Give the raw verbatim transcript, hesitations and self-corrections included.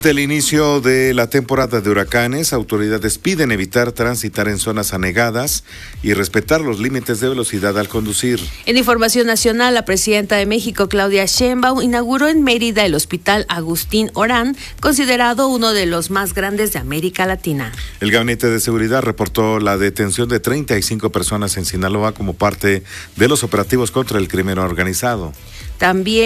Del inicio de la temporada de huracanes, autoridades piden evitar transitar en zonas anegadas y respetar los límites de velocidad al conducir. En información nacional, la presidenta de México, Claudia Sheinbaum, inauguró en Mérida el Hospital Agustín Orán, considerado uno de los más grandes de América Latina. El Gabinete de Seguridad reportó la detención de treinta y cinco personas en Sinaloa como parte de los operativos contra el crimen organizado. También